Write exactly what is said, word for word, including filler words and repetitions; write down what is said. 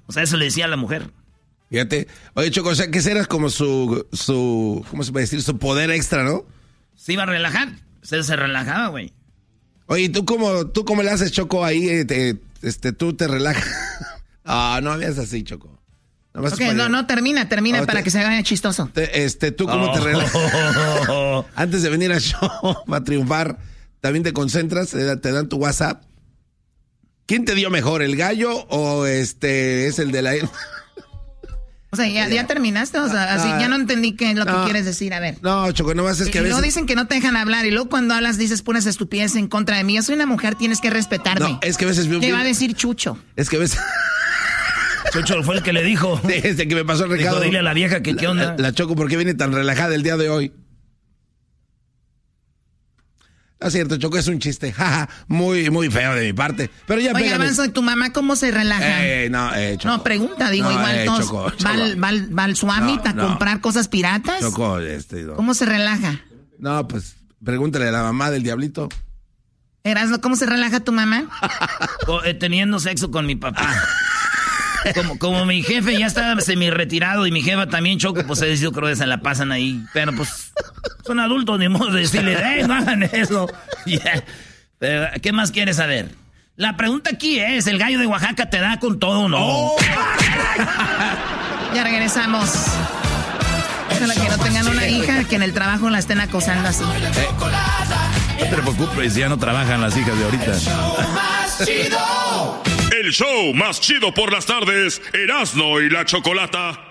O sea, eso le decía a la mujer. Fíjate. Oye, Choco, o sea, que ese era como su, su, ¿cómo se puede decir? Su poder extra, ¿no? Se iba a relajar. Se, se relajaba, güey. Oye, ¿tú cómo, ¿tú cómo le haces, Choco, ahí? Eh, te, este, ¿tú te relajas? Ah, no hables así, Choco. No, okay, no, no, termina, termina oh, para te, que se haga chistoso. Te, este, ¿tú cómo oh. te relajas? Antes de venir al show para triunfar, ¿también te concentras? ¿Te dan tu WhatsApp? ¿Quién te dio mejor, el gallo o este es el de la... O sea, ¿ya, ya terminaste? O sea, así, ya no entendí qué es lo no, que quieres decir, a ver. No, Choco, no más es que y a veces... luego dicen que no te dejan hablar y luego cuando hablas dices puras estupideces en contra de mí. Yo soy una mujer, tienes que respetarme. No, es que a veces... ¿Qué bien... va a decir Chucho? Es que a veces... Chucho fue el que le dijo. Desde que me pasó el recado. Dijo, dile a la vieja que qué onda. La, la Choco, ¿por qué viene tan relajada el día de hoy? No es cierto, Choco, es un chiste. Jaja, muy, muy feo de mi parte. Pero ya Oye, Garbanzo, ¿tu mamá cómo se relaja? Eh, no, eh, Choco. No, pregunta, digo, no, igual eh, todos. Choco, Choco. ¿Va, al, va, al, ¿Va al Suamit no, a no. comprar cosas piratas? Choco, este... No. ¿Cómo se relaja? No, pues, pregúntale a la mamá del diablito. Erasmo, ¿cómo se relaja tu mamá? O, eh, teniendo sexo con mi papá. Como, como mi jefe ya está semi-retirado y mi jefa también, Choco, pues he decidido creo que se la pasan ahí. Pero pues son adultos, ni modo de decirle, ¡eh, no hagan eso! Yeah. Pero, ¿qué más quieres saber? La pregunta aquí es, ¿el gallo de Oaxaca te da con todo o no? Oh. Ya regresamos. Ojalá que no tengan una hija que en el trabajo la estén acosando así. Eh, no te preocupes, ya no trabajan las hijas de ahorita. El show más chido por las tardes, Erasmo y la Chocolata.